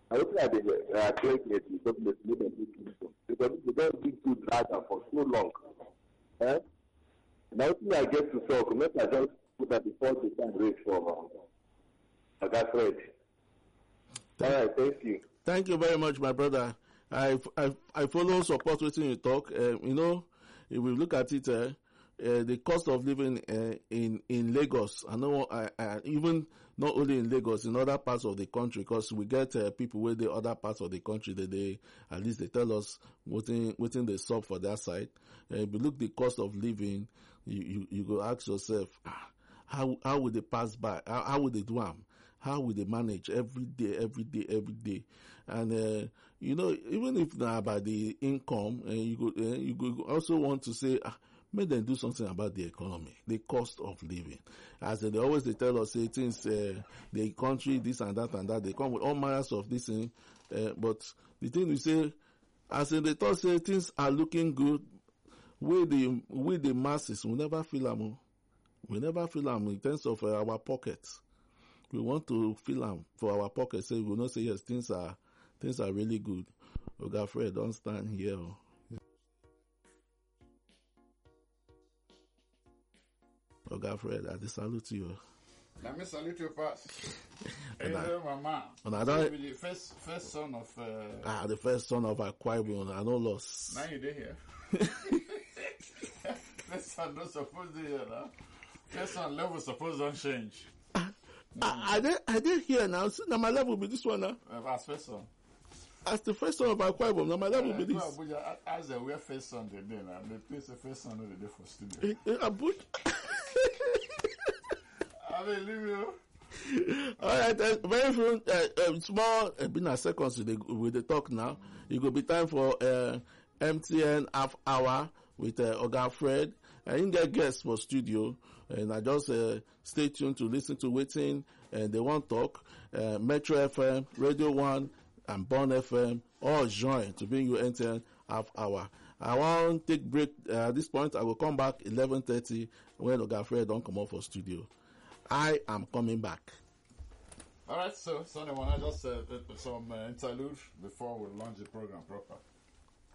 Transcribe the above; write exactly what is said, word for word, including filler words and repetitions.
I don't think they are trying to government to make them do this because they don't do good data for so long. Eh? Now, I get to talk, maybe I just put at the forty time rate for uh, that's right. All right, thank you. Thank you very much, my brother. I, I, I follow support what you talk. Uh, you know, if we look at it, uh, uh, the cost of living uh, in in Lagos, I know, I, I, even not only in Lagos, in other parts of the country, because we get uh, people where the other parts of the country that they at least they tell us within within the sub for that side. Uh, if you look the cost of living, you you, you go ask yourself, ah, how how would they pass by? How, how would they do them? How will they manage every day, every day, every day? And, uh, you know, even if not about the income, uh, you go, uh, you go also want to say, ah, make them do something about the economy, the cost of living. As they always they tell us, say things, uh, the country, this and that and that, they come with all manners of this thing. Uh, but the thing we say, as they thought, say things are looking good, with the, with the masses, we never feel them. We never feel them in terms of uh, our pockets. We want to feel them for our pockets. So we will not say, yes, things are, things are really good. Oga Fred, don't stand here. Oga Fred, I salute you. Let me salute you first. Hey, I, Mama. And I don't, the first, first son of, uh, ah, the first son of Akwa Ibom, I no loss. Now you did here. First son not supposed to hear now. First son level supposed to change. I, I did, I did hear now. So now my level will be this one now. Uh, as first son. As the first son of Akwa Ibom, now my level will uh, be this. Abuja, as the where first son they did now, the place the first son they did for studio. Eh, eh, Abuja. I mean, leave you. All right, uh, very soon, uh, uh, small, uh, been a seconds with the, with the talk now. It will be time for uh, M T N half hour with uh, Oga Fred. I didn't get guests for studio, and I just uh, stay tuned to listen to waiting, and they won't talk. Uh, Metro F M, Radio One, and Born F M all join to bring you M T N half hour. I want to take break uh, at this point. I will come back eleven thirty when Oga Fred don't come out for studio. I am coming back. All right, so, so I want to just uh, some uh, interlude before we launch the program proper.